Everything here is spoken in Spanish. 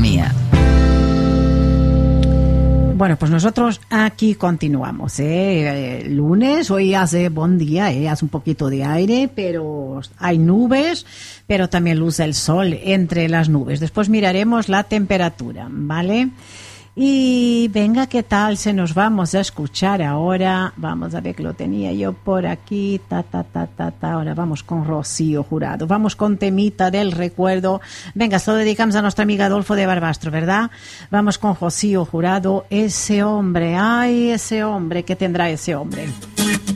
mía. Bueno, pues nosotros aquí continuamos, lunes, hoy hace buen día, hace un poquito de aire, pero hay nubes, pero también luce el sol entre las nubes. Después miraremos la temperatura, ¿vale? Y venga, ¿qué tal? Se nos vamos a escuchar ahora. Vamos a ver que lo tenía yo por aquí. Ahora vamos con Rocío Jurado. Vamos con temita del recuerdo. Venga, se lo dedicamos a nuestra amiga Adolfo de Barbastro, ¿verdad? Vamos con Rocío Jurado. Ese hombre, ay, ese hombre, ¿qué tendrá ese hombre?